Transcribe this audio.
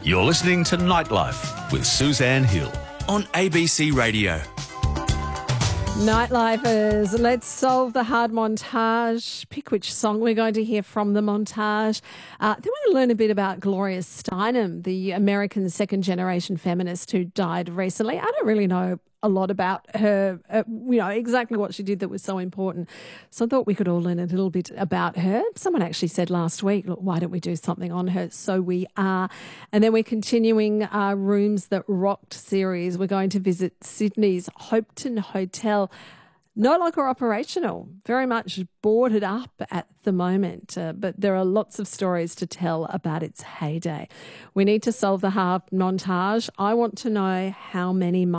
You're listening to Nightlife with Suzanne Hill on ABC Radio. Nightlifers, let's solve the hard montage. Pick which song we're going to hear from the montage. Then we're going to learn a bit about Gloria Steinem, the American second-generation feminist who died recently. I don't really know a lot about her, exactly what she did that was so important. So I thought we could all learn a little bit about her. Someone actually said last week, look, why don't we do something on her? So we are. And then we're continuing our Rooms That Rocked series. We're going to visit Sydney's Hopetoun Hotel. No longer operational, very much boarded up at the moment, but there are lots of stories to tell about its heyday. We need to solve the hard montage. I want to know how many